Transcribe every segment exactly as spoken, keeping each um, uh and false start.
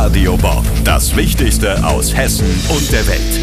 Radio Bob. Das Wichtigste aus Hessen und der Welt.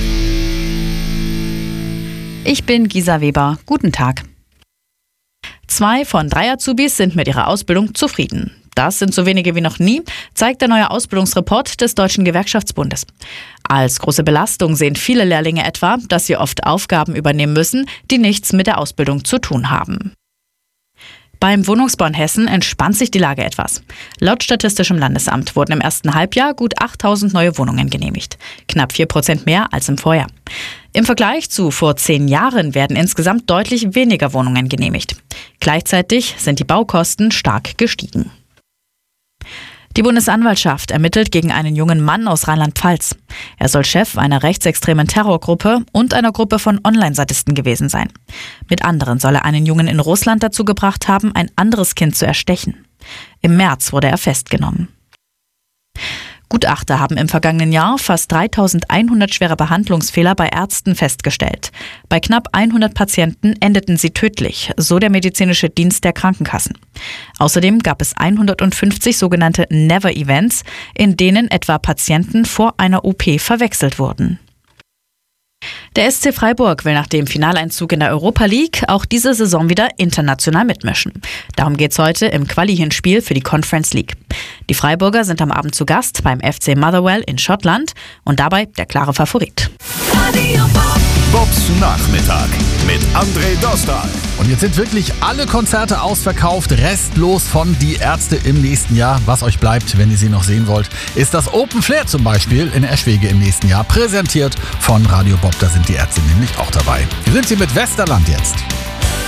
Ich bin Gisa Weber. Guten Tag. Zwei von drei Azubis sind mit ihrer Ausbildung zufrieden. Das sind so wenige wie noch nie, zeigt der neue Ausbildungsreport des Deutschen Gewerkschaftsbundes. Als große Belastung sehen viele Lehrlinge etwa, dass sie oft Aufgaben übernehmen müssen, die nichts mit der Ausbildung zu tun haben. Beim Wohnungsbau in Hessen entspannt sich die Lage etwas. Laut Statistischem Landesamt wurden im ersten Halbjahr gut achttausend neue Wohnungen genehmigt. Knapp vier Prozent mehr als im Vorjahr. Im Vergleich zu vor zehn Jahren werden insgesamt deutlich weniger Wohnungen genehmigt. Gleichzeitig sind die Baukosten stark gestiegen. Die Bundesanwaltschaft ermittelt gegen einen jungen Mann aus Rheinland-Pfalz. Er soll Chef einer rechtsextremen Terrorgruppe und einer Gruppe von Online-Sadisten gewesen sein. Mit anderen soll er einen Jungen in Russland dazu gebracht haben, ein anderes Kind zu erstechen. Im März wurde er festgenommen. Gutachter haben im vergangenen Jahr fast dreitausendeinhundert schwere Behandlungsfehler bei Ärzten festgestellt. Bei knapp hundert Patienten endeten sie tödlich, so der medizinische Dienst der Krankenkassen. Außerdem gab es hundertfünfzig sogenannte Never-Events, in denen etwa Patienten vor einer O P verwechselt wurden. Der S C Freiburg will nach dem Finaleinzug in der Europa League auch diese Saison wieder international mitmischen. Darum geht's heute im Quali-Hinspiel für die Conference League. Die Freiburger sind am Abend zu Gast beim F C Motherwell in Schottland und dabei der klare Favorit. Bobs Nachmittag mit André Dostal. Und jetzt sind wirklich alle Konzerte ausverkauft, restlos von Die Ärzte im nächsten Jahr. Was euch bleibt, wenn ihr sie noch sehen wollt, ist das Open Flair zum Beispiel in Eschwege im nächsten Jahr, präsentiert von Radio Bob. Da sind Die Ärzte nämlich auch dabei. Hier sind sie mit Westerland jetzt.